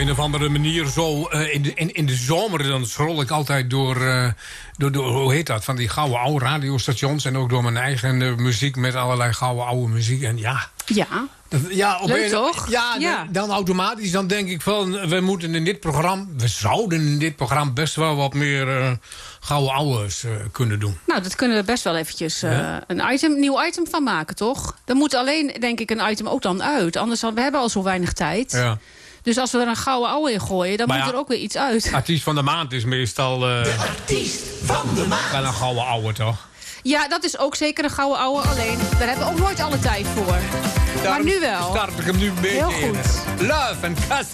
een of andere manier zo... in de zomer dan scroll ik altijd door hoe heet dat? Van die gouden oude radiostations. En ook door mijn eigen muziek met allerlei gouden oude muziek. En ja... Ja, leuk toch? Ja. Dan automatisch dan denk ik van... we zouden in dit programma best wel wat meer gouden ouwes kunnen doen. Nou, dat kunnen we best wel eventjes een nieuw item van maken, toch? Dan moet alleen, denk ik, een item ook dan uit. Anders we hebben al zo weinig tijd. Ja. Dus als we er een gouden ouwe in gooien, dan moet er ook weer iets uit. Artiest van de maand is meestal... de artiest van de maand. Wel een gouden ouwe, toch? Ja, dat is ook zeker een gouden ouwe. Alleen, daar hebben we ook nooit alle tijd voor. Maar nu wel. Start ik hem nu een beetje. Heel goed. Love and Casa.